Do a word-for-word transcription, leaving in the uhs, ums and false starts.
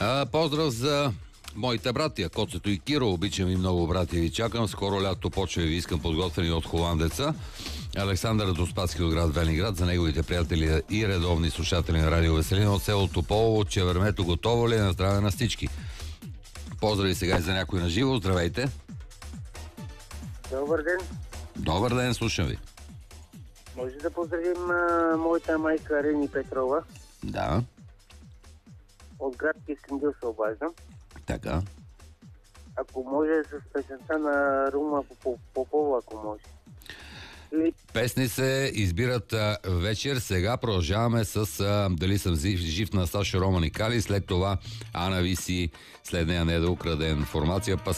А, поздрав за моите братия, Коцето и Киро. Обичам и много братя ви чакам. Скоро лято почва и ви искам подготвени от холандеца. Александър Доспадски от град Велинград, за неговите приятели и редовни слушатели на Радио Веселина от село Тополово, Чевермето готово ли е? На здраве на всички. Поздрави сега и за някой на живо. Здравейте. Добър ден. Добър ден, слушам ви. Може да поздравим а, моята майка Рени Петрова. Да. От град Кюстендил се обаждам. Така. Ако може с песента на Рума Попова, ако може. И... Песни се избират а, вечер. Сега продължаваме с а, Дали съм жив, жив на Саша Роман и Кали. След това Ана Виси, след нея не е да украде информация. Паскал